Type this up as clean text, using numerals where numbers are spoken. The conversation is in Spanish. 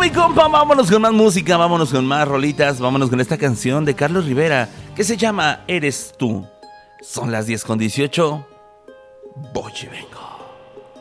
mi compa, vámonos con más música, vámonos con más rolitas, vámonos con esta canción de Carlos Rivera que se llama Eres tú. Son las 10:18. Voy y vengo.